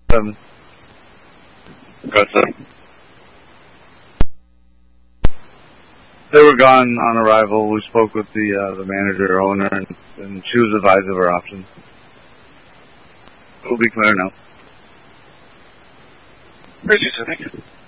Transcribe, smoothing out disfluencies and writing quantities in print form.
7. Got 7. They were gone on arrival. We spoke with the manager, owner, and she was advised of our options. We'll be clear now. Crazy, I think.